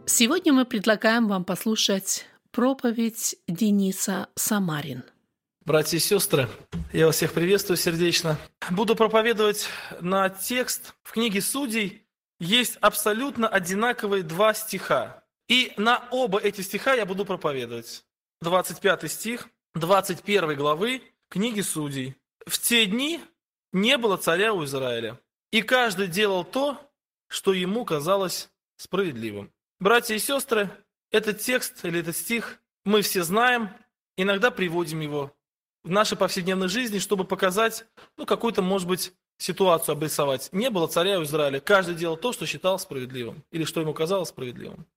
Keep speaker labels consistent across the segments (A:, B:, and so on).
A: Сегодня мы предлагаем вам послушать проповедь Дениса Самарин.
B: Братья и сестры, я вас всех приветствую сердечно. Буду проповедовать на текст в книге Судей. Есть абсолютно одинаковые два стиха. И на оба эти стиха я буду проповедовать. 25 стих 21 главы книги Судей. «В те дни не было царя у Израиля, и каждый делал то, что ему казалось справедливым». Братья и сестры, этот текст или этот стих мы все знаем, иногда приводим его в нашей повседневной жизни, чтобы показать, какую-то, может быть, ситуацию обрисовать. Не было царя у Израиля, каждый делал то, что считал справедливым, или что ему казалось справедливым.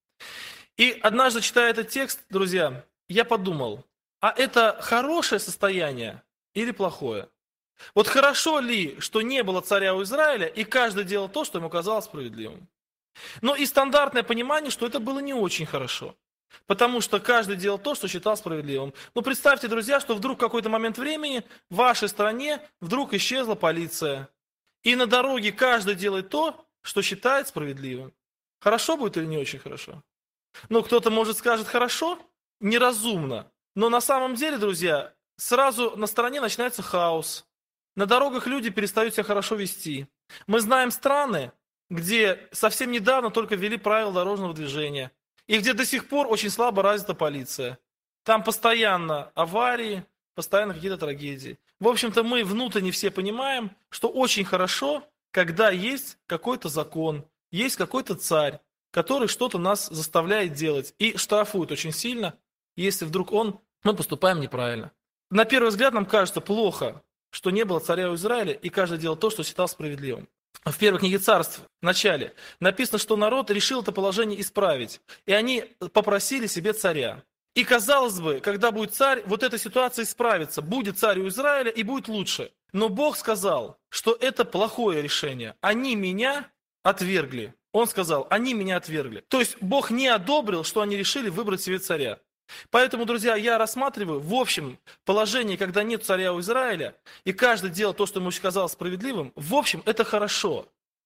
B: И однажды, читая этот текст, друзья, я подумал, а это хорошее состояние или плохое? Вот хорошо ли, что не было царя у Израиля, и каждый делал то, что ему казалось справедливым? Но и стандартное понимание, что это было не очень хорошо. Потому что каждый делал то, что считал справедливым. Но представьте, друзья, что вдруг в какой-то момент времени в вашей стране вдруг исчезла полиция. И на дороге каждый делает то, что считает справедливым. Хорошо будет или не очень хорошо? Кто-то, может, скажет хорошо, неразумно. Но на самом деле, друзья, сразу на стороне начинается хаос. На дорогах люди перестают себя хорошо вести. Мы знаем страны, где совсем недавно только ввели правила дорожного движения, и где до сих пор очень слабо развита полиция. Там постоянно аварии, постоянно какие-то трагедии. В общем-то, мы внутренне все понимаем, что очень хорошо, когда есть какой-то закон, есть какой-то царь, который что-то нас заставляет делать и штрафует очень сильно, если вдруг мы поступаем неправильно. На первый взгляд нам кажется плохо, что не было царя у Израиля, и каждый делал то, что считал справедливым. В первой книге Царств, в начале, написано, что народ решил это положение исправить. И они попросили себе царя. И казалось бы, когда будет царь, вот эта ситуация исправится. Будет царь у Израиля и будет лучше. Но Бог сказал, что это плохое решение. Они меня отвергли. Он сказал, они меня отвергли. То есть Бог не одобрил, что они решили выбрать себе царя. Поэтому, друзья, я рассматриваю в общем положении, когда нет царя у Израиля, и каждый делал то, что ему казалось справедливым, в общем, это хорошо.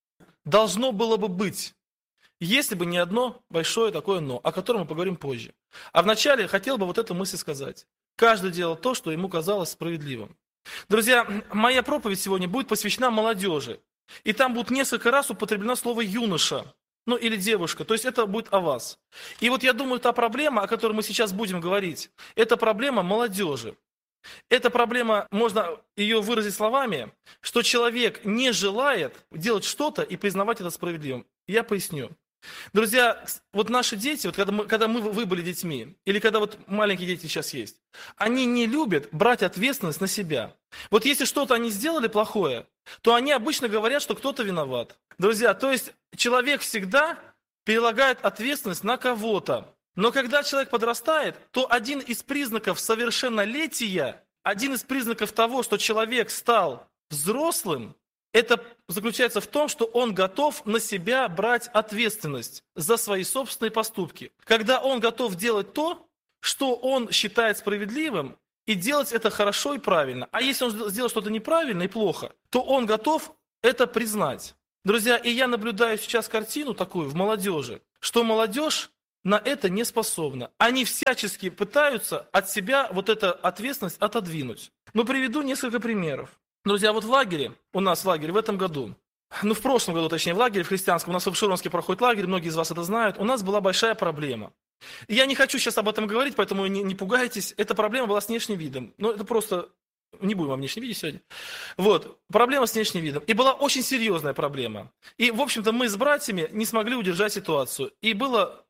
B: Должно было бы быть, если бы не одно большое такое «но», о котором мы поговорим позже. А вначале я хотел бы вот эту мысль сказать. Каждый делал то, что ему казалось справедливым. Друзья, моя проповедь сегодня будет посвящена молодежи. И там будет несколько раз употреблено слово «юноша». Или девушка, то есть это будет о вас. И вот я думаю, та проблема, о которой мы сейчас будем говорить, это проблема молодежи. Эта проблема, можно ее выразить словами, что человек не желает делать что-то и признавать это справедливым. Я поясню. Друзья, вот наши дети, когда вы были детьми, или когда вот маленькие дети сейчас есть, они не любят брать ответственность на себя. Вот если что-то они сделали плохое, то они обычно говорят, что кто-то виноват. Друзья, то есть человек всегда перелагает ответственность на кого-то. Но когда человек подрастает, то один из признаков совершеннолетия, один из признаков того, что человек стал взрослым, это заключается в том, что он готов на себя брать ответственность за свои собственные поступки. Когда он готов делать то, что он считает справедливым, и делать это хорошо и правильно. А если он сделал что-то неправильно и плохо, то он готов это признать. Друзья, и я наблюдаю сейчас картину такую в молодежи, что молодежь на это не способна. Они всячески пытаются от себя вот эту ответственность отодвинуть. Приведу несколько примеров. Друзья, вот в лагере, у нас лагерь в этом году, в прошлом году, точнее, в лагере в христианском, у нас в Обширонске проходит лагерь, многие из вас это знают, у нас была большая проблема. Я не хочу сейчас об этом говорить, поэтому не пугайтесь. Эта проблема была с внешним видом. Это просто... Не будем о внешнем виде сегодня. Проблема с внешним видом. И была очень серьезная проблема. И, в общем-то, мы с братьями не смогли удержать ситуацию. И было,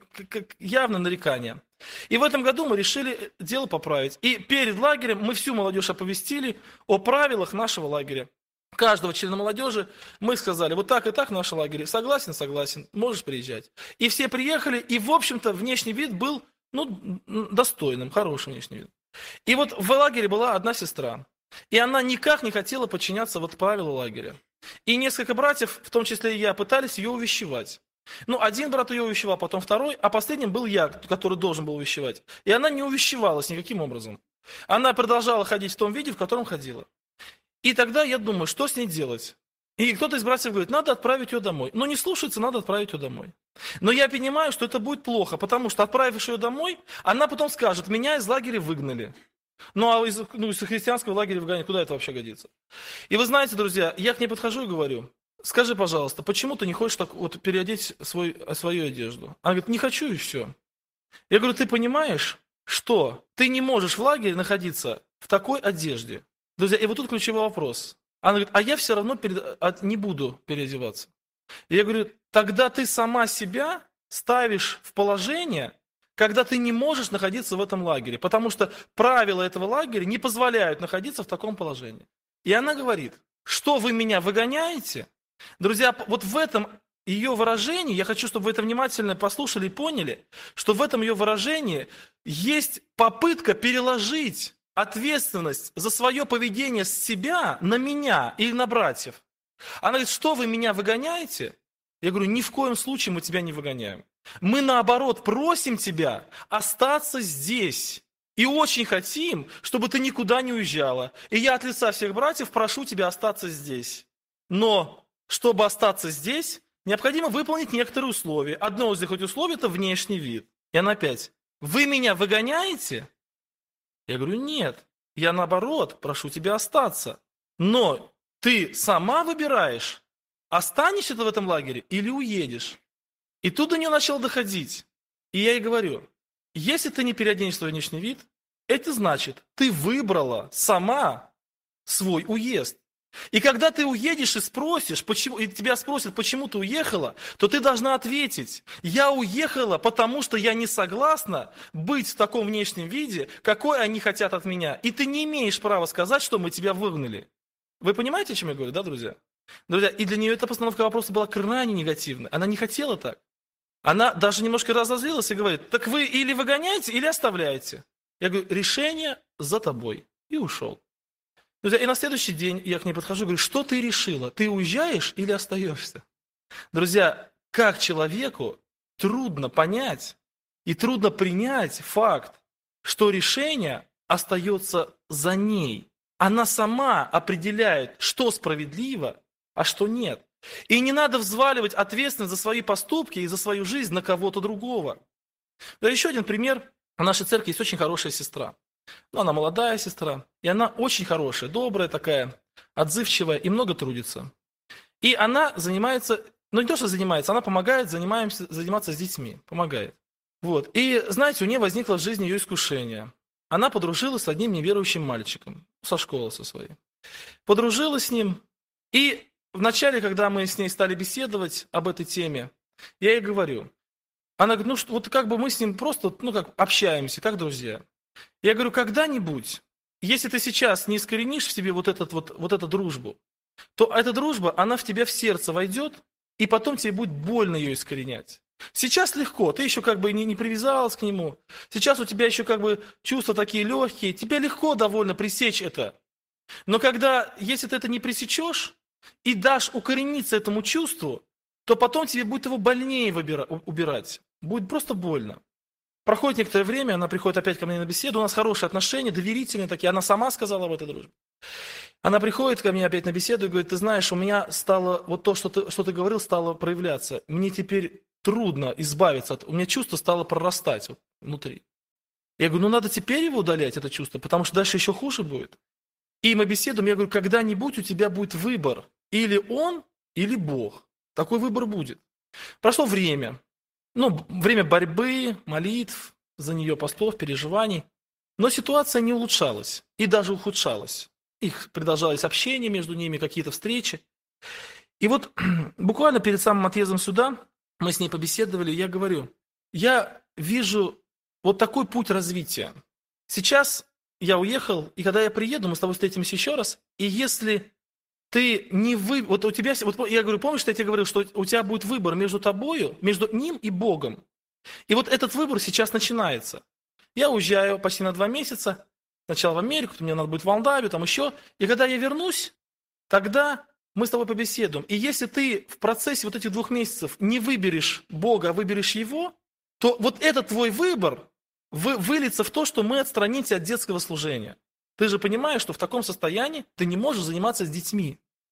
B: явно нарекание. И в этом году мы решили дело поправить. И перед лагерем мы всю молодежь оповестили о правилах нашего лагеря. Каждого члена молодежи мы сказали, вот так и так в нашем лагере. Согласен, согласен, можешь приезжать. И все приехали, и, в общем-то, внешний вид был, достойным, хорошим внешним видом. И вот в лагере была одна сестра, и она никак не хотела подчиняться правилу лагеря. И несколько братьев, в том числе и я, пытались ее увещевать. Один брат ее увещевал, потом второй, а последним был я, который должен был увещевать. И она не увещевалась никаким образом. Она продолжала ходить в том виде, в котором ходила. И тогда я думаю, что с ней делать? И кто-то из братьев говорит, надо отправить ее домой. Но не слушается, надо отправить ее домой. Но я понимаю, что это будет плохо, потому что, отправишь ее домой, она потом скажет, меня из лагеря выгнали. Ну, а из христианского лагеря выгонять, куда это вообще годится? И вы знаете, друзья, я к ней подхожу и говорю, скажи, пожалуйста, почему ты не хочешь так вот переодеть свою одежду? Она говорит, не хочу и все. Я говорю, ты понимаешь, что ты не можешь в лагере находиться в такой одежде? Друзья, и вот тут ключевой вопрос. Она говорит, а я все равно не буду переодеваться. И я говорю, тогда ты сама себя ставишь в положение, когда ты не можешь находиться в этом лагере, потому что правила этого лагеря не позволяют находиться в таком положении. И она говорит, что вы меня выгоняете? Друзья, вот в этом ее выражении, я хочу, чтобы вы это внимательно послушали и поняли, что в этом ее выражении есть попытка переложить ответственность за свое поведение с себя на меня или на братьев. Она говорит, что вы меня выгоняете? Я говорю, ни в коем случае мы тебя не выгоняем. Мы, наоборот, просим тебя остаться здесь. И очень хотим, чтобы ты никуда не уезжала. И я от лица всех братьев прошу тебя остаться здесь. Но, чтобы остаться здесь, необходимо выполнить некоторые условия. Одно из этих условий – это внешний вид. И она опять, вы меня выгоняете? Я говорю, нет, я наоборот прошу тебя остаться. Но ты сама выбираешь, останешься ты в этом лагере или уедешь. И тут до нее начало доходить. И я ей говорю, если ты не переоденешь свой внешний вид, это значит, ты выбрала сама свой уезд. И когда ты уедешь и спросишь, почему, и тебя спросят, почему ты уехала, то ты должна ответить, я уехала, потому что я не согласна быть в таком внешнем виде, какой они хотят от меня. И ты не имеешь права сказать, что мы тебя выгнали. Вы понимаете, о чем я говорю, да, друзья? Друзья, и для нее эта постановка вопроса была крайне негативной. Она не хотела так. Она даже немножко разозлилась и говорит, так вы или выгоняете, или оставляете. Я говорю, решение за тобой. И ушел. Друзья, и на следующий день я к ней подхожу и говорю, что ты решила? Ты уезжаешь или остаешься? Друзья, как человеку трудно понять и трудно принять факт, что решение остается за ней. Она сама определяет, что справедливо, а что нет. И не надо взваливать ответственность за свои поступки и за свою жизнь на кого-то другого. Да, еще один пример. В нашей церкви есть очень хорошая сестра. Ну, она молодая сестра, и она очень хорошая, добрая такая, отзывчивая и много трудится. И она занимается, ну не то, что занимается, она помогает заниматься с детьми, помогает. Вот. И, знаете, у нее возникло в жизни ее искушение. Она подружилась с одним неверующим мальчиком, со школы со своей. Подружилась с ним, и вначале, когда мы с ней стали беседовать об этой теме, я ей говорю, она говорит, ну что, вот как бы мы с ним просто, ну как общаемся, как друзья. Я говорю, когда-нибудь, если ты сейчас не искоренишь в себе вот эту дружбу, то эта дружба, она в тебя в сердце войдет, и потом тебе будет больно ее искоренять. Сейчас легко, ты еще как бы не привязалась к нему, сейчас у тебя еще как бы чувства такие легкие, тебе легко довольно пресечь это. Но если ты это не пресечешь и дашь укорениться этому чувству, то потом тебе будет его больнее убирать, будет просто больно. Проходит некоторое время, она приходит опять ко мне на беседу, у нас хорошие отношения, доверительные такие, она сама сказала об этой дружбе. Она приходит ко мне опять на беседу и говорит, ты знаешь, у меня стало, вот то, что ты говорил, стало проявляться. Мне теперь трудно избавиться у меня чувство стало прорастать внутри. Я говорю, ну надо теперь его удалять, это чувство, потому что дальше еще хуже будет. И мы беседуем, я говорю, когда-нибудь у тебя будет выбор, или он, или Бог. Такой выбор будет. Прошло время. Время борьбы, молитв за нее, постов, переживаний. Но ситуация не улучшалась и даже ухудшалась. Их продолжалось общение между ними, какие-то встречи. И вот буквально перед самым отъездом сюда мы с ней побеседовали, я говорю, я вижу вот такой путь развития. Сейчас я уехал, и когда я приеду, мы с тобой встретимся еще раз, и если ты не вот у тебя, вот я говорю, помнишь, что я тебе говорил, что у тебя будет выбор между тобою, между ним и Богом. И вот этот выбор сейчас начинается. Я уезжаю почти на 2 месяца, сначала в Америку, мне надо будет в Молдавию, там еще. И когда я вернусь, тогда мы с тобой побеседуем. И если ты в процессе вот этих 2 месяцев не выберешь Бога, а выберешь Его, то вот этот твой выбор выльется в то, что мы отстранимся от детского служения. Ты же понимаешь, что в таком состоянии ты не можешь заниматься с детьми.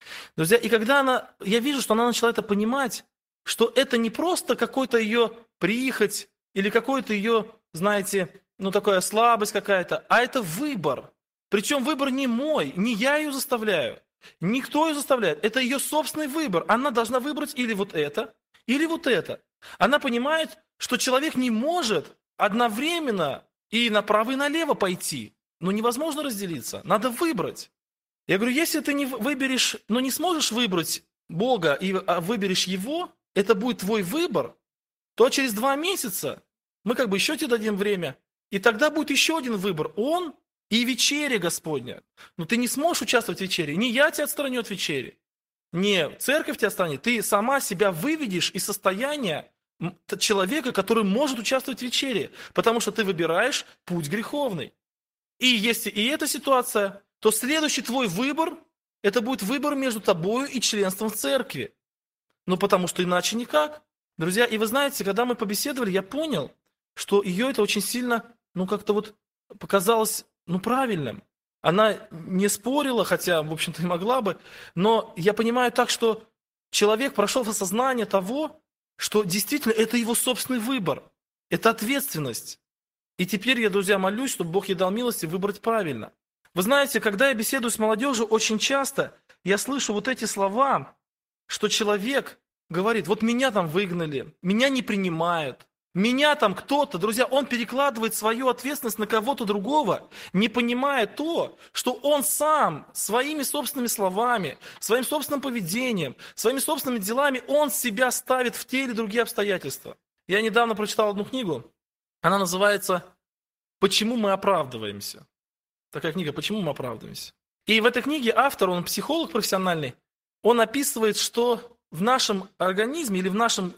B: Друзья, и когда я вижу, что она начала это понимать, что это не просто какой-то ее прихоть или какой-то ее, знаете, такая слабость какая-то, а это выбор. Причем выбор не мой, не я ее заставляю, никто ее заставляет. Это ее собственный выбор. Она должна выбрать или вот это, или вот это. Она понимает, что человек не может одновременно и направо, и налево пойти. Невозможно разделиться, надо выбрать. Я говорю, если ты не выберешь, не сможешь выбрать Бога и выберешь Его, это будет твой выбор, то через 2 месяца мы еще тебе дадим время, и тогда будет еще один выбор. Он и вечеря Господня. Но ты не сможешь участвовать в вечере. Не я тебя отстраню от вечери, не церковь тебя отстранит. Ты сама себя выведешь из состояния человека, который может участвовать в вечере, потому что ты выбираешь путь греховный. И если и эта ситуация, то следующий твой выбор, это будет выбор между тобою и членством в церкви. Потому что иначе никак. Друзья, и вы знаете, когда мы побеседовали, я понял, что ее это очень сильно, как-то показалось, правильным. Она не спорила, хотя, в общем-то, и могла бы, но я понимаю так, что человек прошел в осознание того, что действительно это его собственный выбор, это ответственность. И теперь я, друзья, молюсь, чтобы Бог ей дал милости выбрать правильно. Вы знаете, когда я беседую с молодежью, очень часто я слышу эти слова, что человек говорит, меня там выгнали, меня не принимают, меня там кто-то, друзья, он перекладывает свою ответственность на кого-то другого, не понимая то, что он сам своими собственными словами, своим собственным поведением, своими собственными делами, он себя ставит в те или другие обстоятельства. Я недавно прочитал одну книгу, она называется «Почему мы оправдываемся?». Такая книга «Почему мы оправдываемся?». И в этой книге автор, он психолог профессиональный, он описывает, что в нашем организме или в нашем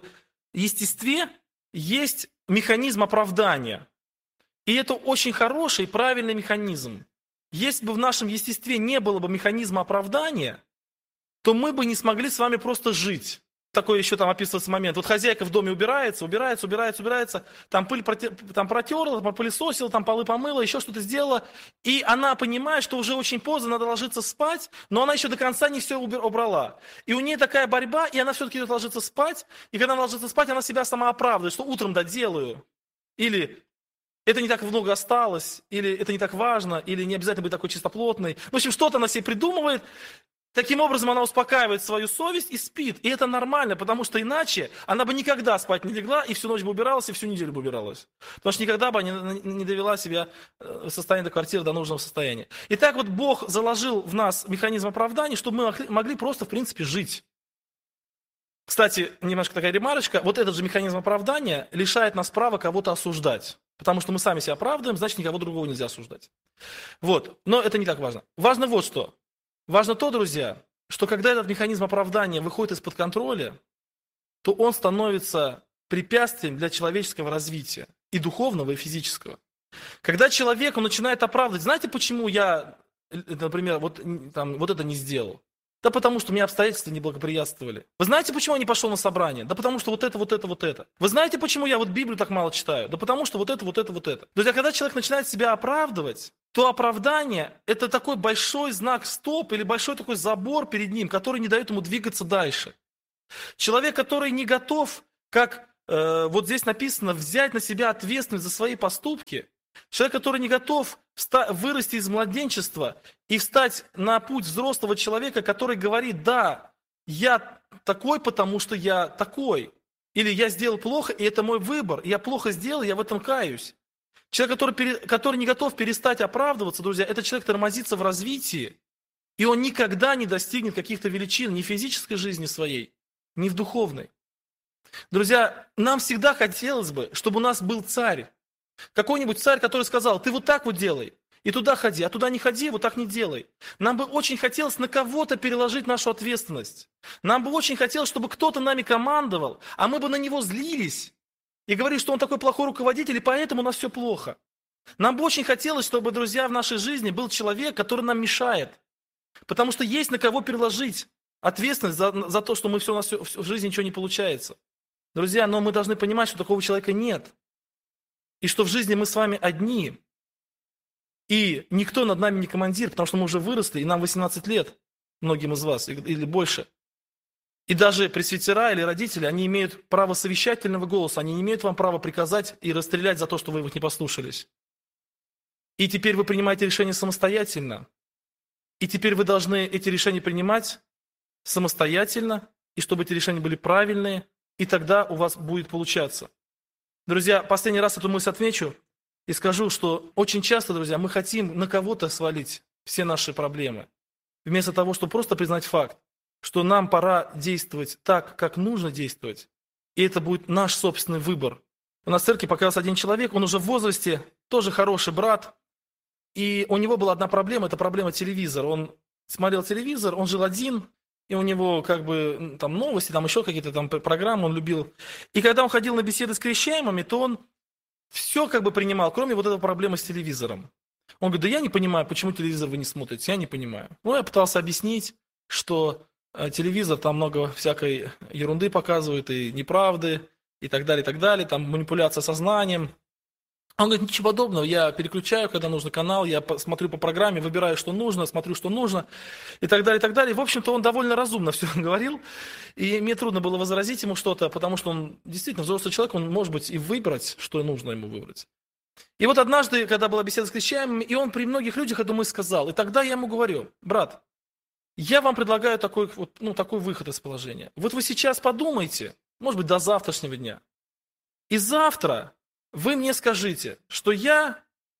B: естестве есть механизм оправдания. И это очень хороший и правильный механизм. Если бы в нашем естестве не было бы механизма оправдания, то мы бы не смогли с вами просто жить. Такой еще там описывается момент. Хозяйка в доме убирается, там пыль протерла, попылесосила, там полы помыла, еще что-то сделала. И она понимает, что уже очень поздно, надо ложиться спать, но она еще до конца не все убрала. И у нее такая борьба, и она все-таки идет ложиться спать. И когда она ложится спать, она себя сама оправдывает, что утром доделаю. Или это не так много осталось, или это не так важно, или не обязательно быть такой чистоплотной. В общем, что-то она себе придумывает. Таким образом, она успокаивает свою совесть и спит. И это нормально, потому что иначе она бы никогда спать не легла, и всю ночь бы убиралась, и всю неделю бы убиралась. Потому что никогда бы не довела себя в состоянии до квартиры, до нужного состояния. Итак, Бог заложил в нас механизм оправдания, чтобы мы могли просто, в принципе, жить. Кстати, немножко такая ремарочка. Этот же механизм оправдания лишает нас права кого-то осуждать. Потому что мы сами себя оправдываем, значит, никого другого нельзя осуждать. Но это не так важно. Важно что. Важно то, друзья, что когда этот механизм оправдания выходит из-под контроля, то он становится препятствием для человеческого развития, и духовного, и физического. Когда человек начинает оправдывать, знаете, почему я, например, это не сделал? Да потому что мне обстоятельства не благоприятствовали. Вы знаете, почему я не пошел на собрание? Да потому что вот это. Вы знаете, почему я Библию так мало читаю? Да потому что вот это. Друзья, когда человек начинает себя оправдывать, то оправдание – это такой большой знак стоп или большой такой забор перед ним, который не дает ему двигаться дальше. Человек, который не готов, как здесь написано, взять на себя ответственность за свои поступки, человек, который не готов вырасти из младенчества и встать на путь взрослого человека, который говорит, да, я такой, потому что я такой. Или я сделал плохо, и это мой выбор. Я плохо сделал, я в этом каюсь. Человек, который не готов перестать оправдываться, друзья, это человек тормозится в развитии, и он никогда не достигнет каких-то величин ни в физической жизни своей, ни в духовной. Друзья, нам всегда хотелось бы, чтобы у нас был царь. Какой-нибудь царь, который сказал, ты так делай, и туда ходи, а туда не ходи, так не делай. Нам бы очень хотелось на кого-то переложить нашу ответственность. Нам бы очень хотелось, чтобы кто-то нами командовал, а мы бы на него злились и говорили, что он такой плохой руководитель, и поэтому у нас все плохо. Нам бы очень хотелось, чтобы, друзья, в нашей жизни был человек, который нам мешает. Потому что есть на кого переложить ответственность за то, что у нас в жизни ничего не получается. Друзья, но мы должны понимать, что такого человека нет. И что в жизни мы с вами одни. И никто над нами не командир, потому что мы уже выросли, и нам 18 лет. многим из вас, или больше. И даже пресвитера или родители, они имеют право совещательного голоса, они не имеют вам права приказать и расстрелять за то, что вы их не послушались. И теперь вы принимаете решения самостоятельно. И теперь вы должны эти решения принимать самостоятельно, и чтобы эти решения были правильные, и тогда у вас будет получаться. Друзья, последний раз эту мысль отмечу и скажу, что очень часто, друзья, мы хотим на кого-то свалить все наши проблемы, вместо того, чтобы просто признать факт, что нам пора действовать так, как нужно действовать, и это будет наш собственный выбор. У нас в церкви показался один человек, он уже в возрасте, тоже хороший брат, и у него была одна проблема, это проблема телевизора. Он смотрел телевизор, он жил один, и у него как бы там новости, там еще какие-то там программы он любил. И когда он ходил на беседы с крещаемыми, то он все как бы принимал, кроме вот этой проблемы с телевизором. Он говорит, да я не понимаю, почему телевизор вы не смотрите, я не понимаю. Ну, я пытался объяснить, что телевизор, там много всякой ерунды показывает, и неправды, и так далее, там манипуляция сознанием. Он говорит, ничего подобного, я переключаю, когда нужно канал, я смотрю по программе, выбираю, что нужно, смотрю, что нужно, и так далее, и так далее. В общем-то, он довольно разумно все говорил, и мне трудно было возразить ему что-то, потому что он действительно взрослый человек, он может быть и выбрать, что нужно ему выбрать. И вот однажды, когда была беседа с крещаемыми, и он при многих людях эту мысль сказал, и тогда я ему говорю, брат, я вам предлагаю такой выход из положения. Вот вы сейчас подумайте, может быть, до завтрашнего дня, и завтра вы мне скажите, что я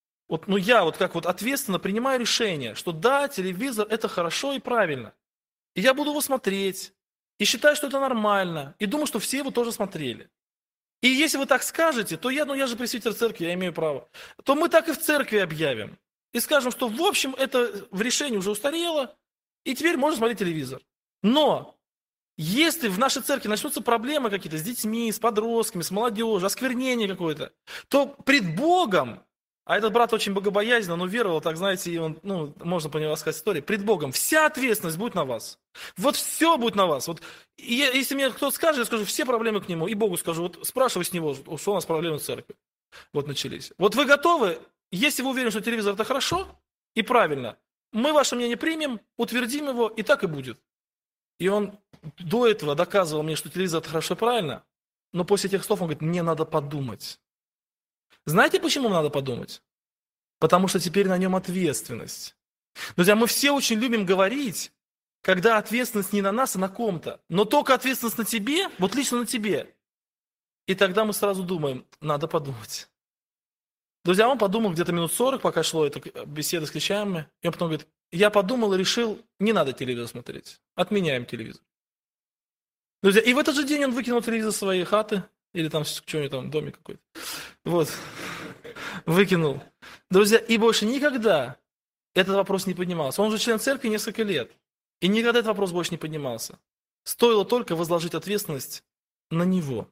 B: ответственно принимаю решение, что да, телевизор это хорошо и правильно. И я буду его смотреть, и считаю, что это нормально, и думаю, что все его тоже смотрели. И если вы так скажете, то я же пресвитер церкви, я имею право, то мы так и в церкви объявим. И скажем, что в общем это в решении уже устарело, и теперь можно смотреть телевизор. Но если в нашей церкви начнутся проблемы какие-то с детьми, с подростками, с молодежью, осквернение какое-то, то пред Богом, а этот брат очень богобоязненно, но веровал, так знаете, и он, можно по нему рассказать историю, пред Богом вся ответственность будет на вас. Вот все будет на вас. Вот, если мне кто-то скажет, я скажу, все проблемы к нему, и Богу скажу, вот спрашивай с него, что у нас проблемы в церкви. Вот начались. Вот вы готовы, если вы уверены, что телевизор это хорошо и правильно, мы ваше мнение примем, утвердим его, и так и будет. И он до этого доказывал мне, что телевизор это хорошо и правильно, но после этих слов он говорит, мне надо подумать. Знаете, почему надо подумать? Потому что теперь на нем ответственность. Друзья, мы все очень любим говорить, когда ответственность не на нас, а на ком-то. Но только ответственность на тебе, вот лично на тебе. И тогда мы сразу думаем, надо подумать. Друзья, он подумал где-то минут 40, пока шло эта беседа с крещаемыми, и он потом говорит, я подумал и решил, не надо телевизор смотреть, отменяем телевизор. Друзья, и в этот же день он выкинул телевизор из своей хаты, или там что-нибудь там, домик какой-то. Вот, выкинул. Друзья, и больше никогда этот вопрос не поднимался. Он уже член церкви несколько лет, и никогда этот вопрос больше не поднимался. Стоило только возложить ответственность на него.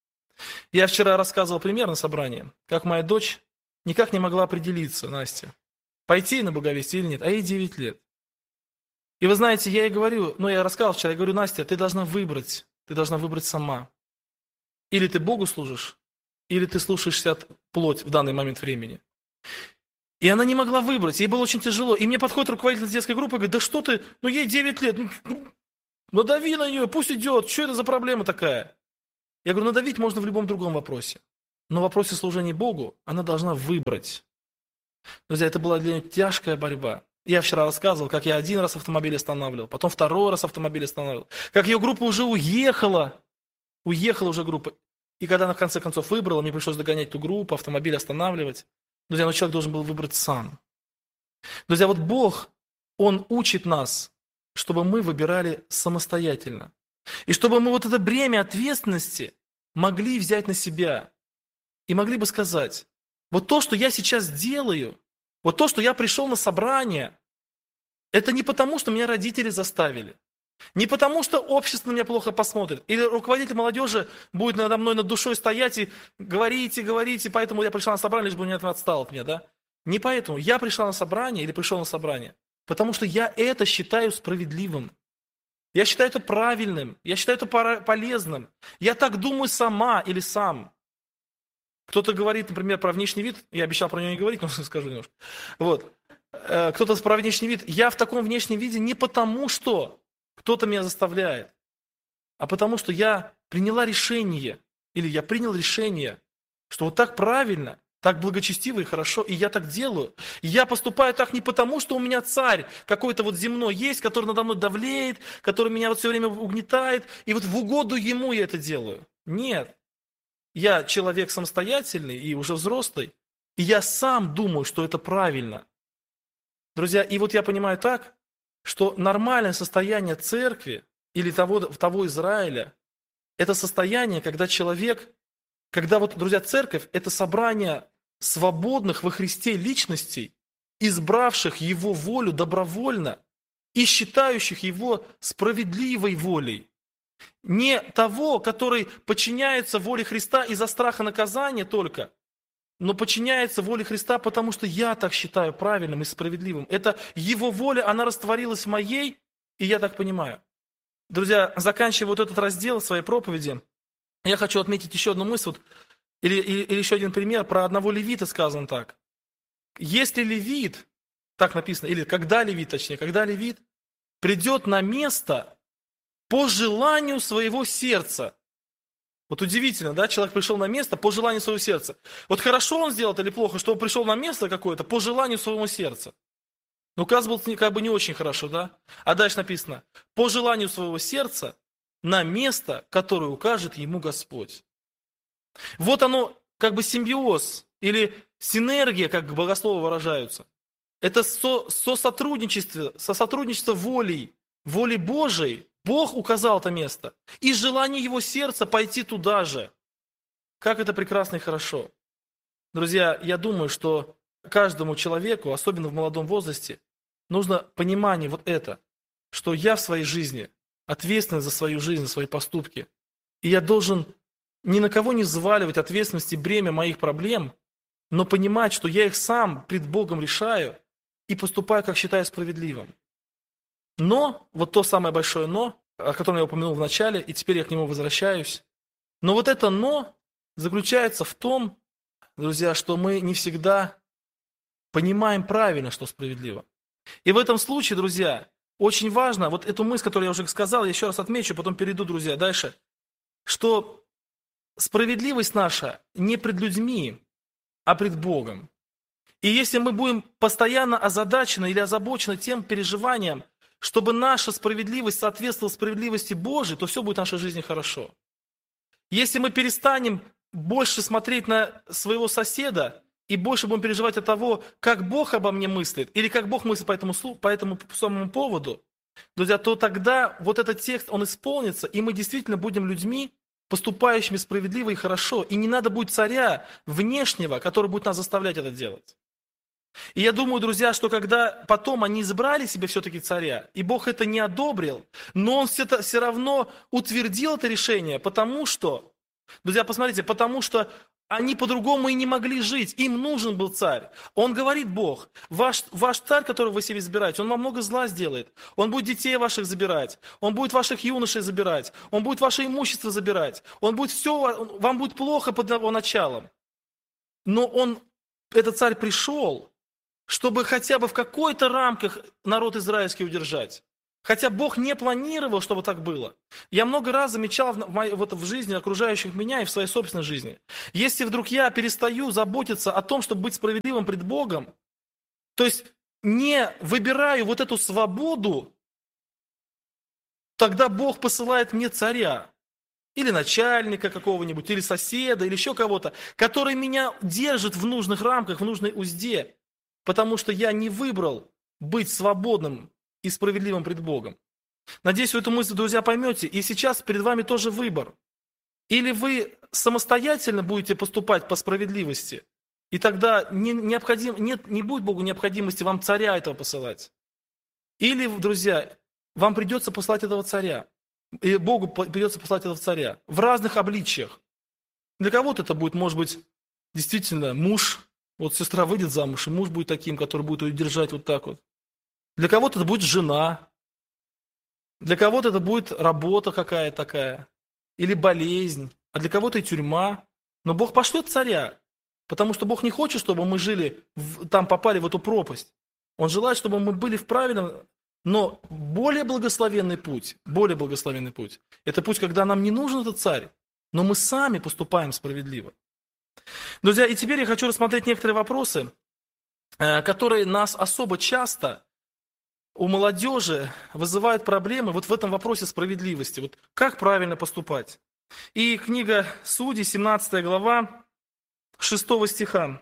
B: Я вчера рассказывал пример на собрании, как моя дочь никак не могла определиться, Настя, пойти на благовестие или нет, а ей 9 лет. И вы знаете, я ей говорю, я рассказывал вчера, я говорю, Настя, ты должна выбрать сама. Или ты Богу служишь, или ты слушаешься плоть в данный момент времени. И она не могла выбрать, ей было очень тяжело. И мне подходит руководитель детской группы и говорит, да что ты, ей 9 лет, надави на нее, пусть идет, что это за проблема такая? Я говорю, надавить можно в любом другом вопросе. Но в вопросе служения Богу она должна выбрать. Друзья, это была для нее тяжкая борьба. Я вчера рассказывал, как я один раз автомобиль останавливал, потом второй раз автомобиль останавливал. Как ее группа уже уехала уже группа. И когда она в конце концов выбрала, мне пришлось догонять ту группу, автомобиль останавливать. Друзья, человек должен был выбрать сам. Друзья, вот Бог, Он учит нас, чтобы мы выбирали самостоятельно. И чтобы мы вот это бремя ответственности могли взять на себя. И могли бы сказать, вот то, что я сейчас делаю, вот то, что я пришел на собрание, это не потому, что меня родители заставили. Не потому, что общество на меня плохо посмотрит. Или руководитель молодежи будет надо мной над душой стоять и говорите, поэтому я пришла на собрание, лишь бы он не отстал от меня, да? Не поэтому. Я пришла на собрание или пришел на собрание, потому что я это считаю справедливым. Я считаю это правильным, я считаю это полезным. Я так думаю сама или сам. Кто-то говорит, например, про внешний вид, я обещал про него не говорить, но скажу немножко. Вот. кто-то про внешний вид. Я в таком внешнем виде не потому, что кто-то меня заставляет, а потому что я приняла решение, или я принял решение, что вот так правильно, так благочестиво и хорошо, и я так делаю. И я поступаю так не потому, что у меня царь какой-то вот земной есть, который надо мной давлеет, который меня вот все время угнетает, и вот в угоду ему я это делаю. Нет. Я человек самостоятельный и уже взрослый, и я сам думаю, что это правильно. Друзья, и вот я понимаю так, что нормальное состояние церкви или того Израиля, это состояние, когда человек, когда вот, друзья, церковь – это собрание свободных во Христе личностей, избравших Его волю добровольно и считающих Его справедливой волей. Не того, который подчиняется воле Христа из-за страха наказания только, но подчиняется воле Христа, потому что я так считаю правильным и справедливым. Это Его воля, она растворилась в моей, и я так понимаю. Друзья, заканчивая вот этот раздел своей проповеди, я хочу отметить еще одну мысль, или еще один пример. Про одного левита сказано так. Если левит, так написано, или когда левит придет на место по желанию своего сердца. Вот удивительно, да, человек пришел на место по желанию своего сердца. Вот хорошо он сделал или плохо, что он пришел на место какое-то по желанию своего сердца. Ну, казалось, как бы не очень хорошо, да? А дальше написано, по желанию своего сердца на место, которое укажет ему Господь. Вот оно, как бы симбиоз или синергия, как богословы выражаются. Это сосотрудничество волей Божией. Бог указал это место. И желание его сердца пойти туда же. Как это прекрасно и хорошо. Друзья, я думаю, что каждому человеку, особенно в молодом возрасте, нужно понимание вот это, что я в своей жизни ответственен за свою жизнь, за свои поступки. И я должен ни на кого не взваливать ответственность и бремя моих проблем, но понимать, что я их сам пред Богом решаю и поступаю, как считаю справедливым. Но, вот то самое большое «но», о котором я упомянул в начале, и теперь я к нему возвращаюсь. Но вот это «но» заключается в том, друзья, что мы не всегда понимаем правильно, что справедливо. И в этом случае, друзья, очень важно, вот эту мысль, которую я уже сказал, я еще раз отмечу, потом перейду, друзья, дальше, что справедливость наша не пред людьми, а пред Богом. И если мы будем постоянно озадачены или озабочены тем переживанием, чтобы наша справедливость соответствовала справедливости Божией, то все будет в нашей жизни хорошо. Если мы перестанем больше смотреть на своего соседа и больше будем переживать от того, как Бог обо мне мыслит, или как Бог мыслит по этому самому поводу, друзья, то тогда вот этот текст, он исполнится, и мы действительно будем людьми, поступающими справедливо и хорошо. И не надо будет царя внешнего, который будет нас заставлять это делать. И я думаю, друзья, что когда потом они избрали себе все-таки царя, и Бог это не одобрил, но Он все равно утвердил это решение, потому что, друзья, посмотрите, потому что они по-другому и не могли жить, им нужен был царь. Он говорит, Бог, ваш царь, которого вы себе избираете, он вам много зла сделает, он будет детей ваших забирать, он будет ваших юношей забирать, он будет ваше имущество забирать, он будет все, вам будет плохо под его началом. Но этот царь пришел, чтобы хотя бы в какой-то рамках народ израильский удержать. Хотя Бог не планировал, чтобы так было. Я много раз замечал в жизни окружающих меня и в своей собственной жизни. Если вдруг я перестаю заботиться о том, чтобы быть справедливым пред Богом, то есть не выбираю вот эту свободу, тогда Бог посылает мне царя, или начальника какого-нибудь, или соседа, или еще кого-то, который меня держит в нужных рамках, в нужной узде, потому что я не выбрал быть свободным и справедливым пред Богом. Надеюсь, вы эту мысль, друзья, поймете. И сейчас перед вами тоже выбор. Или вы самостоятельно будете поступать по справедливости, и тогда не будет Богу необходимости вам царя этого посылать. Или, друзья, вам придется послать этого царя. И Богу придется послать этого царя в разных обличиях. Для кого-то это будет, может быть, действительно муж. Вот сестра выйдет замуж, и муж будет таким, который будет ее держать вот так вот. Для кого-то это будет жена. Для кого-то это будет работа какая-то такая. Или болезнь. А для кого-то и тюрьма. Но Бог пошлет царя. Потому что Бог не хочет, чтобы мы жили, там попали в эту пропасть. Он желает, чтобы мы были в правильном, но более благословенный путь, это путь, когда нам не нужен этот царь, но мы сами поступаем справедливо. Друзья, и теперь я хочу рассмотреть некоторые вопросы, которые нас особо часто у молодежи вызывают проблемы вот в этом вопросе справедливости. Вот как правильно поступать? И книга Судей, 17 глава, 6 стиха.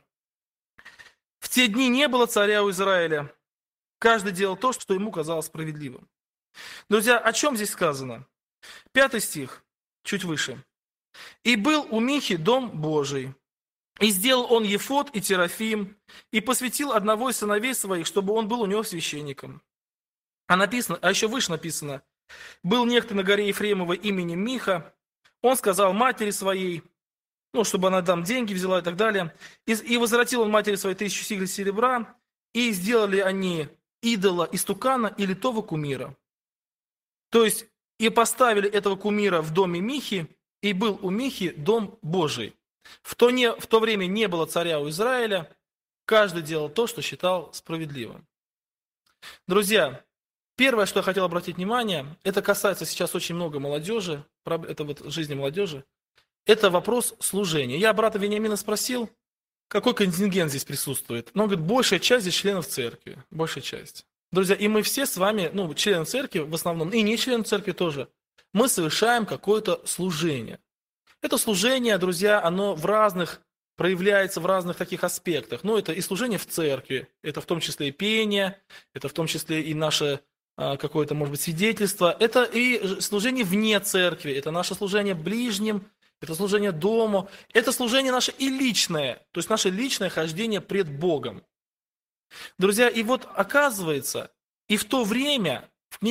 B: «В те дни не было царя у Израиля. Каждый делал то, что ему казалось справедливым». Друзья, о чем здесь сказано? 5 стих, чуть выше. «И был у Михи дом Божий, и сделал он ефод и терафим, и посвятил одного из сыновей своих, чтобы он был у него священником». А еще выше написано: «Был некто на горе Ефремовой именем Миха, он сказал матери своей, чтобы она там деньги взяла и так далее, и возвратил он матери своей 1000 сиклей серебра, и сделали они идола, истукана и литого кумира». То есть, и поставили этого кумира в доме Михи, и был у Михи дом Божий. В то время не было царя у Израиля, каждый делал то, что считал справедливым. Друзья, первое, что я хотел обратить внимание, это касается сейчас очень много молодежи, это вот жизни молодежи, это вопрос служения. Я брата Вениамина спросил, какой контингент здесь присутствует. Но он говорит, большая часть здесь членов церкви, большая часть. Друзья, и мы все с вами, члены церкви в основном, и не члены церкви тоже, мы совершаем какое-то служение. Это служение, друзья, оно проявляется в разных таких аспектах. Это и служение в церкви, это в том числе и пение, это в том числе и наше какое-то, может быть, свидетельство. Это и служение вне церкви, это наше служение ближним, это служение дому, это служение наше и личное, то есть наше личное хождение пред Богом. Друзья, и вот оказывается, и в то время,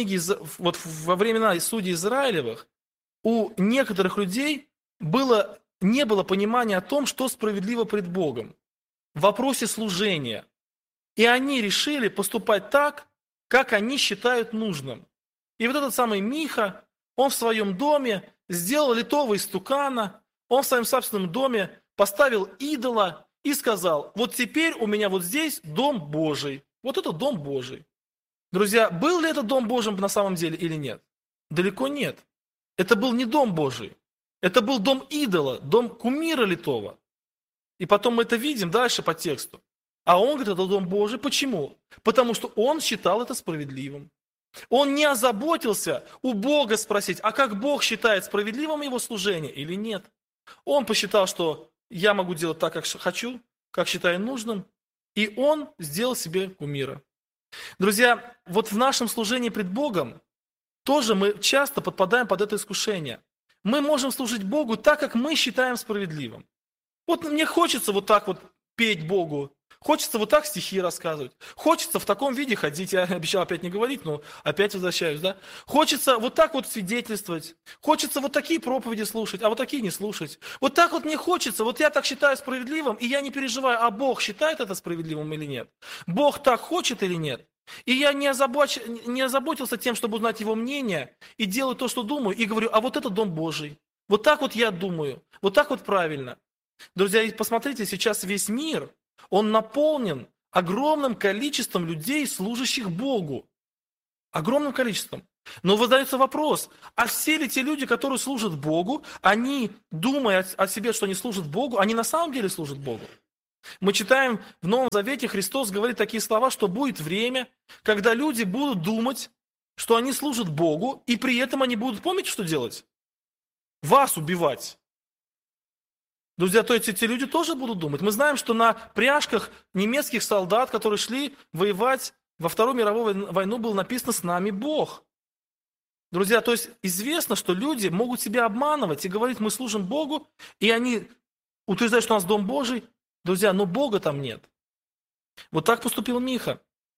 B: во времена судей Израилевых, у некоторых людей не было понимания о том, что справедливо пред Богом в вопросе служения. И они решили поступать так, как они считают нужным. И вот этот самый Миха, он в своем доме сделал литого истукана, он в своем собственном доме поставил идола и сказал, вот теперь у меня вот здесь дом Божий. Вот это дом Божий. Друзья, был ли это дом Божий на самом деле или нет? Далеко нет. Это был не дом Божий. Это был дом идола, дом кумира литого. И потом мы это видим дальше по тексту. А он говорит, это дом Божий. Почему? Потому что он считал это справедливым. Он не озаботился у Бога спросить, а как Бог считает справедливым его служение или нет. Он посчитал, что я могу делать так, как хочу, как считаю нужным. И он сделал себе кумира. Друзья, вот в нашем служении пред Богом тоже мы часто подпадаем под это искушение. Мы можем служить Богу так, как мы считаем справедливым. Вот мне хочется вот так вот петь Богу, хочется вот так стихи рассказывать, хочется в таком виде ходить, я обещал опять не говорить, но опять возвращаюсь, да? Хочется вот так вот свидетельствовать, хочется вот такие проповеди слушать, а вот такие не слушать. Вот так вот мне хочется, вот я так считаю справедливым, и я не переживаю, а Бог считает это справедливым или нет? Бог так хочет или нет? И я не озаботился тем, чтобы узнать его мнение, и делаю то, что думаю, и говорю, а вот это дом Божий. Вот так вот я думаю, вот так вот правильно. Друзья, посмотрите, сейчас весь мир, он наполнен огромным количеством людей, служащих Богу. Огромным количеством. Но задается вопрос, а все ли те люди, которые служат Богу, они, думая о себе, что они служат Богу, они на самом деле служат Богу? Мы читаем в Новом Завете, Христос говорит такие слова, что будет время, когда люди будут думать, что они служат Богу, и при этом они будут, помните, что делать? Вас убивать. Друзья, то есть эти люди тоже будут думать. Мы знаем, что на пряжках немецких солдат, которые шли воевать во Вторую мировую войну, было написано «С нами Бог». Друзья, то есть известно, что люди могут себя обманывать и говорить, мы служим Богу, и они утверждают, что у нас Дом Божий. Друзья, но Бога там нет. Вот так поступил Миха.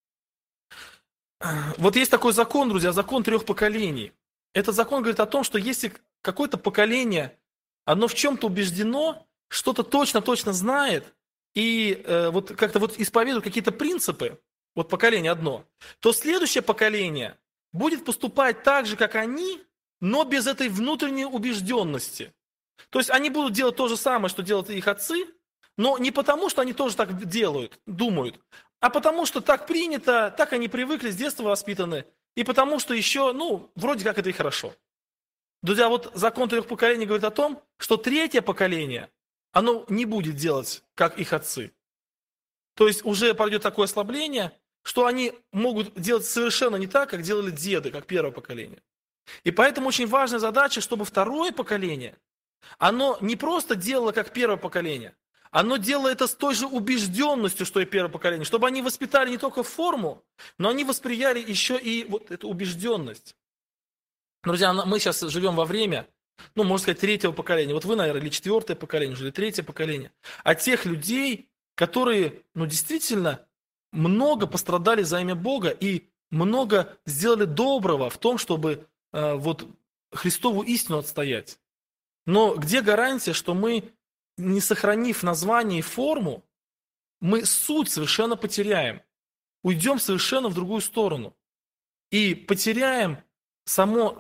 B: Вот есть такой закон, друзья, закон 3 поколений. Этот закон говорит о том, что если какое-то поколение, оно в чем-то убеждено, что-то точно знает, и вот как-то вот исповедует какие-то принципы, вот поколение одно, то следующее поколение будет поступать так же, как они, но без этой внутренней убежденности. То есть они будут делать то же самое, что делают их отцы, но не потому, что они тоже так делают, думают, а потому что так принято, так они привыкли, с детства воспитаны, и потому что еще, вроде как это и хорошо. Друзья, вот закон 3 поколений говорит о том, что 3-е поколение, оно не будет делать, как их отцы. То есть уже пойдет такое ослабление, что они могут делать совершенно не так, как делали деды, как 1-е поколение. И поэтому очень важная задача, чтобы 2-е поколение, оно не просто делало, как 1-е поколение, оно делало это с той же убежденностью, что и 1-е поколение, чтобы они воспитали не только форму, но они восприяли еще и вот эту убежденность. Друзья, мы сейчас живем во время, можно сказать, 3-го поколения. Вот вы, наверное, или 4-е поколение, или 3-е поколение. А тех людей, которые, действительно много пострадали за имя Бога и много сделали доброго в том, чтобы Христову истину отстоять. Но где гарантия, что мы, не сохранив название и форму, мы суть совершенно потеряем, уйдем совершенно в другую сторону и потеряем само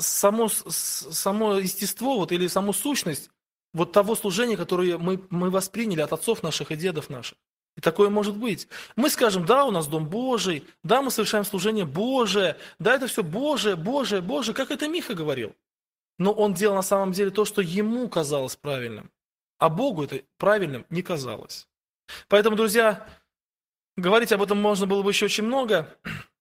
B: естество или саму сущность того служения, которое мы восприняли от отцов наших и дедов наших. И такое может быть. Мы скажем, да, у нас Дом Божий, да, мы совершаем служение Божие, да, это все Божие, Божие, Божие, как это Миха говорил. Но он делал на самом деле то, что ему казалось правильным, а Богу это правильным не казалось. Поэтому, друзья, говорить об этом можно было бы еще очень много,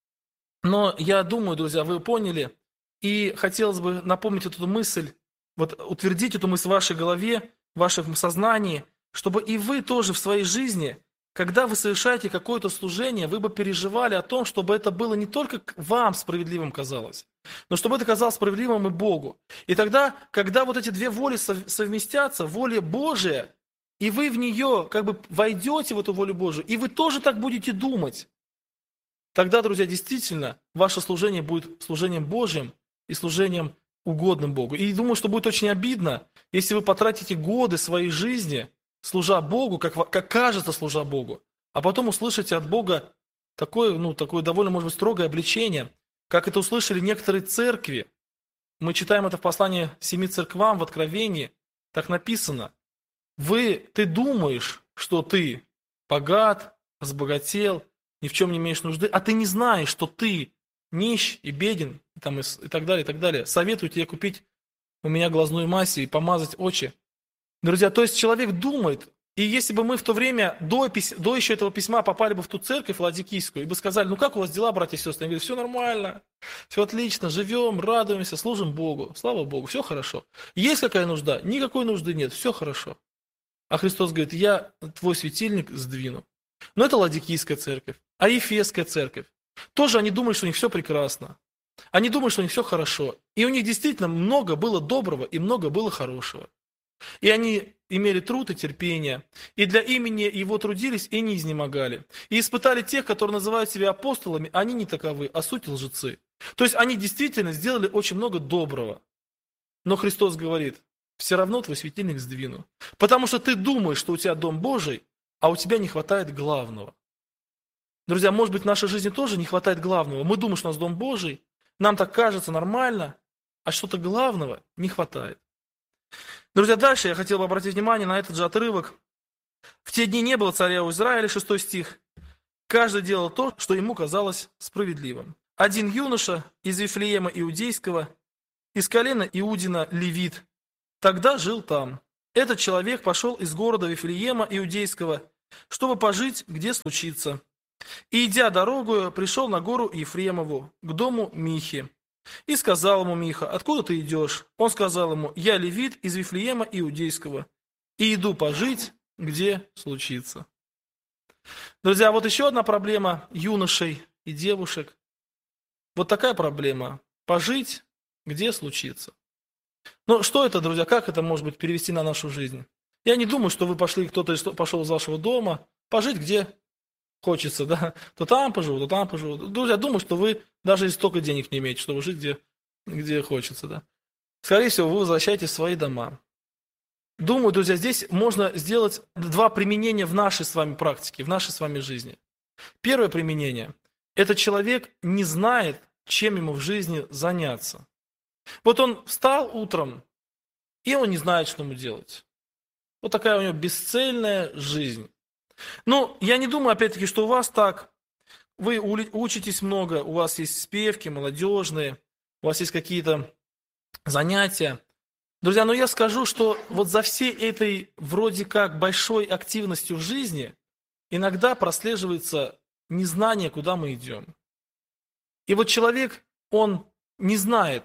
B: но я думаю, друзья, вы поняли, и хотелось бы напомнить эту мысль, утвердить эту мысль в вашей голове, в вашем сознании, чтобы и вы тоже в своей жизни, когда вы совершаете какое-то служение, вы бы переживали о том, чтобы это было не только вам справедливым казалось, но чтобы это казалось справедливым и Богу. И тогда, когда эти 2 воли совместятся, воля Божия, и вы в нее войдете в эту волю Божию, и вы тоже так будете думать, тогда, друзья, действительно, ваше служение будет служением Божьим и служением угодным Богу. И думаю, что будет очень обидно, если вы потратите годы своей жизни, служа Богу, как кажется, служа Богу, а потом услышите от Бога такое довольно, может быть, строгое обличение, как это услышали некоторые церкви. Мы читаем это в послании 7 церквам в Откровении, так написано. Ты думаешь, что ты богат, разбогател, ни в чем не имеешь нужды, а ты не знаешь, что ты нищ и беден, и так далее, и так далее. Советую тебе купить у меня глазную мазь и помазать очи. Друзья, то есть человек думает, и если бы мы в то время, до еще этого письма, попали бы в ту церковь ладикийскую, и бы сказали, как у вас дела, братья и сестры? Они говорят, все нормально, все отлично, живем, радуемся, служим Богу, слава Богу, все хорошо. Есть какая нужда? Никакой нужды нет, все хорошо. А Христос говорит, я твой светильник сдвину. Но это ладикийская церковь. А Ефесская церковь? Тоже они думали, что у них все прекрасно. Они думали, что у них все хорошо. И у них действительно много было доброго и много было хорошего. И они имели труд и терпение, и для имени Его трудились и не изнемогали. И испытали тех, которые называют себя апостолами, они не таковы, а суть лжецы. То есть они действительно сделали очень много доброго. Но Христос говорит, все равно твой светильник сдвину. Потому что ты думаешь, что у тебя Дом Божий, а у тебя не хватает главного. Друзья, может быть, в нашей жизни тоже не хватает главного. Мы думаем, что у нас Дом Божий, нам так кажется нормально, а что-то главного не хватает. Друзья, дальше я хотел бы обратить внимание на этот же отрывок. В те дни не было царя у Израиля, 6 стих. Каждый делал то, что ему казалось справедливым. Один юноша из Вифлеема Иудейского, из колена Иудина Левит, тогда жил там. Этот человек пошел из города Вифлеема Иудейского, чтобы пожить, где случится. И, идя дорогою, пришел на гору Ефремову, к дому Михи. И сказал ему Миха, откуда ты идешь? Он сказал ему, я левит из Вифлеема Иудейского, и иду пожить, где случится. Друзья, еще одна проблема юношей и девушек. Такая проблема. Пожить, где случится. Но что это, друзья, как это может быть перевести на нашу жизнь? Я не думаю, что вы кто-то пошел из вашего дома, пожить, где хочется, да, то там поживу, то там поживу. Друзья, думаю, что вы даже и столько денег не имеете, чтобы жить, где хочется, да. Скорее всего, вы возвращаетесь в свои дома. Думаю, друзья, здесь можно сделать 2 применения в нашей с вами практике, в нашей с вами жизни. Первое применение – это человек не знает, чем ему в жизни заняться. Он встал утром, и он не знает, что ему делать. Такая у него бесцельная жизнь. Ну, я не думаю, опять-таки, что у вас так. Вы учитесь много, у вас есть спевки молодежные, у вас есть какие-то занятия. Друзья, но я скажу, что вот за всей этой вроде как большой активностью в жизни иногда прослеживается незнание, куда мы идем. И вот человек, он не знает.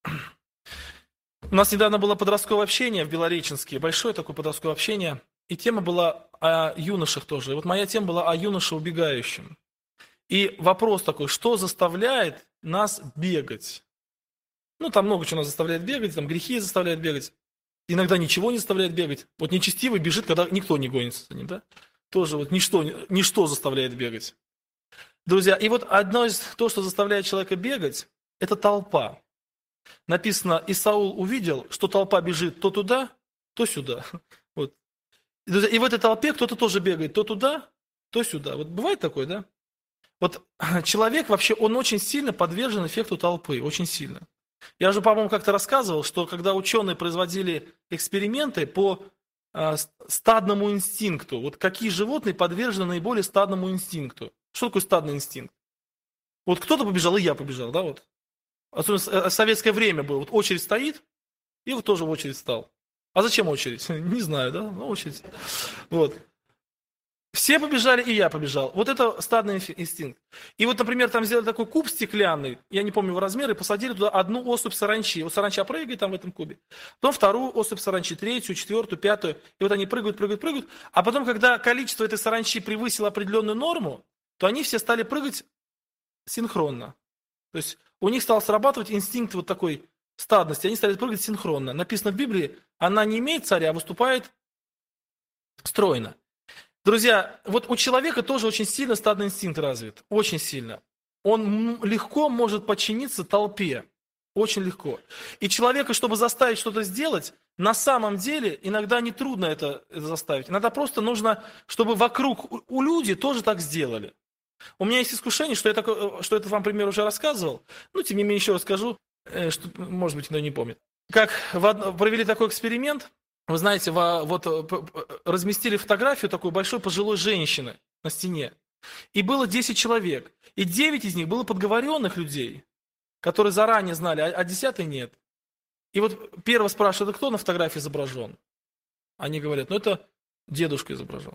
B: У нас недавно было подростковое общение в Белореченске, большое такое подростковое общение, и тема была о юношах тоже. И вот моя тема была о юноше убегающем. И вопрос такой, что заставляет нас бегать? Ну, там много чего нас заставляет бегать, там грехи заставляют бегать. Иногда ничего не заставляет бегать. Вот нечестивый бежит, когда никто не гонится за ним, да? Тоже вот ничто заставляет бегать. Друзья, и вот одно из то, что заставляет человека бегать, это толпа. Написано, и Саул увидел, что толпа бежит то туда, то сюда. Вот. И в этой толпе кто-то тоже бегает то туда, то сюда. Вот бывает такое, да? Вот человек вообще, он очень сильно подвержен эффекту толпы, очень сильно. Я же, по-моему, как-то рассказывал, что когда ученые производили эксперименты по стадному инстинкту, вот какие животные подвержены наиболее стадному инстинкту. Что такое стадный инстинкт? Вот кто-то побежал, и я побежал, да, вот. Особенно в советское время было. Вот очередь стоит, и вот тоже в очередь встал. А зачем очередь? Не знаю, да, но очередь. Вот. Все побежали, и я побежал. Вот это стадный инстинкт. И вот, например, там сделали такой куб стеклянный, я не помню его размеры, и посадили туда одну особь саранчи. Вот саранча прыгает там в этом кубе. Потом вторую особь саранчи, третью, четвертую, пятую. И вот они прыгают, прыгают, прыгают. А потом, когда количество этой саранчи превысило определенную норму, то они все стали прыгать синхронно. То есть у них стал срабатывать инстинкт вот такой стадности. Они стали прыгать синхронно. Написано в Библии, она не имеет царя, а выступает стройно. Друзья, вот у человека тоже очень сильно стадный инстинкт развит. Очень сильно. Он легко может подчиниться толпе. Очень легко. И человека, чтобы заставить что-то сделать, на самом деле иногда не трудно это заставить. Иногда просто нужно, чтобы вокруг у люди тоже так сделали. У меня есть искушение, что это вам, пример, уже рассказывал. Ну, тем не менее, еще расскажу, что, может быть, кто не помнит. Как провели такой эксперимент. Вы знаете, разместили фотографию такой большой пожилой женщины на стене. И было 10 человек. И 9 из них было подговоренных людей, которые заранее знали, а 10-й нет. И вот первого спрашивают, кто на фотографии изображен? Они говорят, это дедушка изображен.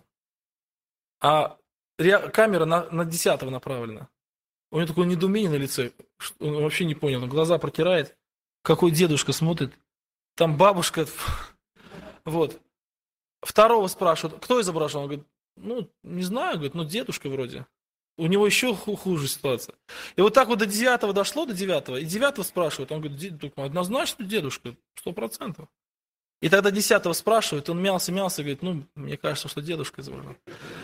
B: А камера на 10-го направлена. У него такое недоумение на лице. Он вообще не понял. Он глаза протирает. Какой дедушка смотрит. Там бабушка... Вот. Второго спрашивают, кто изображен? Он говорит, не знаю, говорит, дедушка вроде. У него еще хуже ситуация. И вот так вот до 9-го дошло, до 9-го, и 9-го спрашивают, он говорит, однозначно дедушка, 100%. И тогда 10-го спрашивают, он мялся, говорит, мне кажется, что дедушка изображен.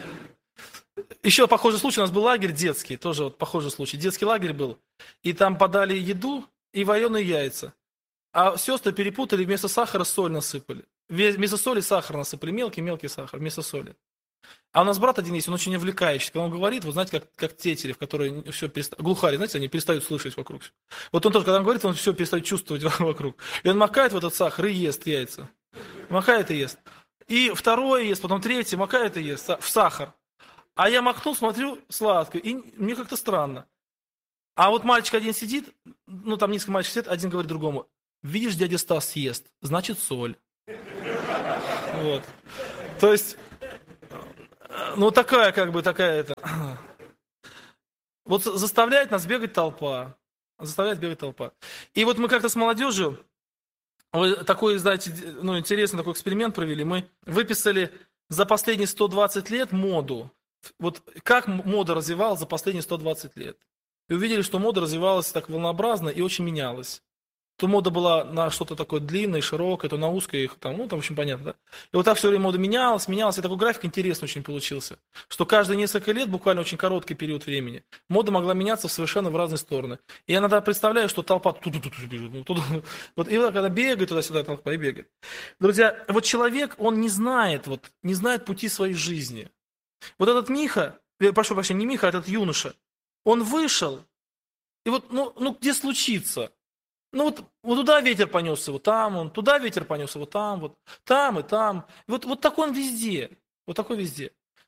B: Еще похожий случай, у нас был лагерь детский, тоже вот похожий случай. Детский лагерь был, и там подали еду и вареные яйца. А сестры перепутали, вместо сахара соль насыпали. Вместо соли сахар насыпали, мелкий сахар, вместо соли. А у нас брат один есть, он очень увлекающий. Когда он говорит, вот знаете, как Тетерев, которые все перестают, глухари, знаете, они перестают слышать вокруг. Вот он тоже, когда он говорит, он все перестает чувствовать вокруг. И он макает в этот сахар и ест яйца. Макает и ест. И второе ест, потом третье, макает и ест в сахар. А я макнул, смотрю, сладко, и мне как-то странно. А вот мальчик один сидит, там несколько мальчиков сидят, один говорит другому, видишь, дядя Стас съест, значит соль. Вот. То есть, такая это. Вот заставляет нас бегать толпа. Заставляет бегать толпа. И вот мы как-то с молодежью такой, знаете, интересный такой эксперимент провели. Мы выписали за последние 120 лет моду. Вот как мода развивалась за последние 120 лет. И увидели, что мода развивалась так волнообразно и очень менялась. То мода была на что-то такое длинное, широкое, то на узкое, там, в общем, понятно, да? И вот так все время мода менялась, и такой график интересный очень получился, что каждые несколько лет, буквально очень короткий период времени, мода могла меняться совершенно в разные стороны. И я иногда представляю, что толпа бежит, вот, и когда бегает туда-сюда, толпа и бегает. Друзья, вот человек, он не знает пути своей жизни. Вот этот Миха, прошу прощения, не Миха, а этот юноша, он вышел, и вот, где случится? Вот туда ветер понесся, вот там туда ветер понесся, вот там и там. Вот такой он везде, вот такой везде.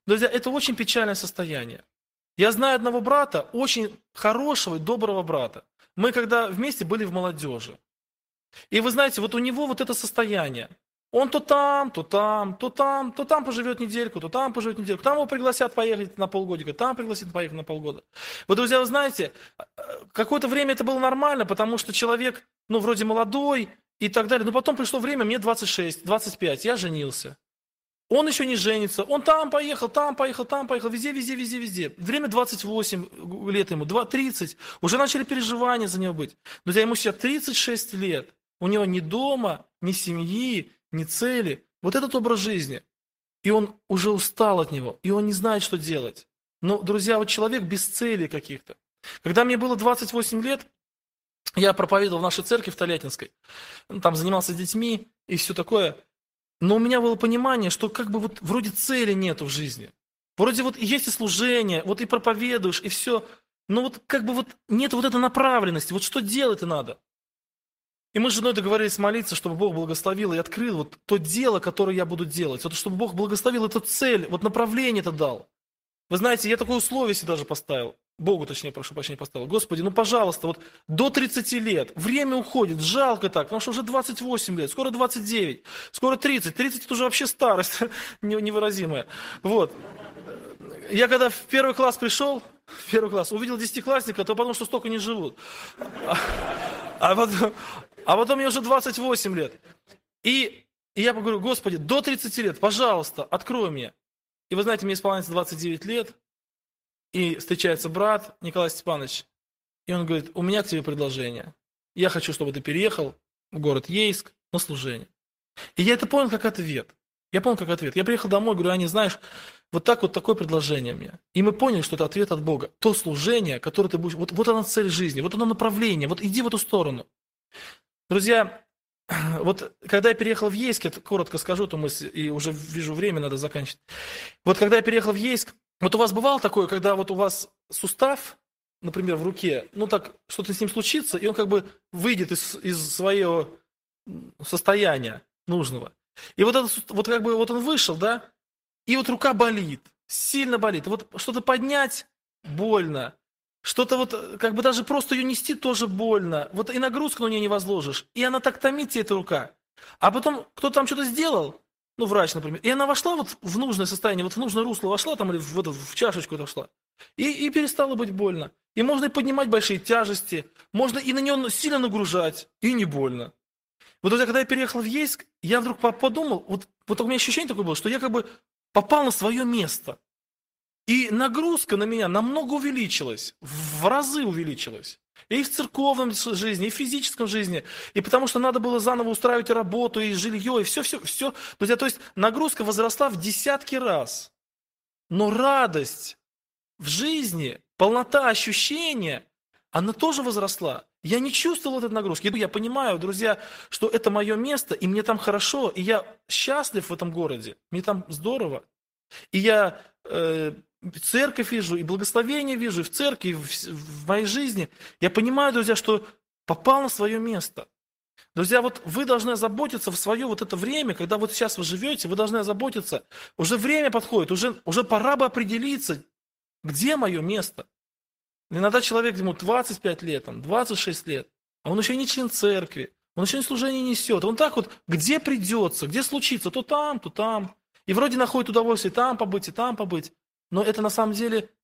B: Друзья, это очень печальное состояние. Я знаю одного брата, очень хорошего и доброго брата. Мы когда вместе были в молодежи. И вы знаете, вот у него вот это состояние. Он то там, то там, то там, то там поживет недельку, то там поживет недельку. Там его пригласят поехать на полгодика, там пригласят поехать на полгода. Вот, друзья, вы знаете, какое-то время это было нормально, потому что человек, ну, вроде молодой и так далее. Но потом пришло время, мне 26, 25, я женился. Он еще не женится, он там поехал, там поехал, там поехал, везде, везде, везде, везде. Время 28 лет ему, 30, уже начали переживания за него быть. Друзья, ему сейчас 36 лет, у него ни дома, ни семьи, ни цели. Вот этот образ жизни. И он уже устал от него, и он не знает, что делать. Но, друзья, вот человек без цели каких-то. Когда мне было 28 лет, я проповедовал в нашей церкви в Тольяттинской, там занимался с детьми и все такое. Но у меня было понимание, что как бы вот вроде цели нету в жизни. Вроде вот есть и служение, вот и проповедуешь, и все. Но вот как бы вот нет вот этой направленности. Вот что делать-то надо? И мы с женой договорились молиться, чтобы Бог благословил и открыл вот то дело, которое я буду делать. Вот чтобы Бог благословил эту цель, вот направление это дал. Вы знаете, я такое условие себе даже поставил. Богу, точнее, прошу прощения, поставил. Господи, ну, пожалуйста, вот до 30 лет, время уходит, жалко так, потому что уже 28 лет, скоро 29, скоро 30. 30 это уже вообще старость невыразимая. Вот. Я когда в первый класс пришел, увидел десятиклассника, то подумал, что столько не живут. А потом мне уже 28 лет. И я говорю, Господи, до 30 лет, пожалуйста, открой мне. И вы знаете, мне исполняется 29 лет, и встречается брат Николай Степанович, и он говорит, у меня к тебе предложение. Я хочу, чтобы ты переехал в город Ейск на служение. И я это понял как ответ. Я приехал домой, говорю, Аня, знаешь, вот такое предложение мне. И мы поняли, что это ответ от Бога. То служение, которое ты будешь... Вот оно цель жизни, вот оно направление, вот иди в эту сторону. Друзья, вот когда я переехал в Ейск, я коротко скажу, то и уже вижу время, надо заканчивать. Вот когда я переехал в Ейск, вот у вас бывало такое, когда вот у вас сустав, например, в руке, ну так что-то с ним случится, и он как бы выйдет из своего состояния нужного. И вот как бы вот он вышел, да, и вот рука болит, сильно болит. Вот что-то поднять больно, что-то вот как бы даже просто ее нести тоже больно. Вот и нагрузку на нее не возложишь, и она так томит тебе эта рука. А потом кто-то там что-то сделал, ну, врач, например, и она вошла вот в нужное состояние, вот в нужное русло вошла там или в чашечку это вошла, и перестало быть больно. И можно и поднимать большие тяжести, можно и на нее сильно нагружать, и не больно. Вот, друзья, когда я переехал в Ейск, я вдруг подумал, вот у меня ощущение такое было, что я как бы попал на свое место. И нагрузка на меня намного увеличилась, в разы увеличилась. И в церковном жизни, и в физическом жизни. И потому что надо было заново устраивать работу, и жилье, и все. Друзья, то есть нагрузка возросла в десятки раз. Но радость в жизни, полнота ощущения, она тоже возросла. Я не чувствовал этой нагрузки. Я понимаю, друзья, что это мое место, и мне там хорошо, и я счастлив в этом городе. Мне там здорово. И я церковь вижу, и благословение вижу, и в церкви, и в моей жизни. Я понимаю, друзья, что попал на свое место. Друзья, вот вы должны заботиться в свое вот это время, когда вот сейчас вы живете, вы должны заботиться. Уже время подходит, уже пора бы определиться, где мое место. Иногда человек, ему 25 лет, 26 лет, а он еще не член церкви, он еще не служение несет. Он так вот, где придется, где случится, то там, то там. И вроде находит удовольствие там побыть, и там побыть. Но это на самом деле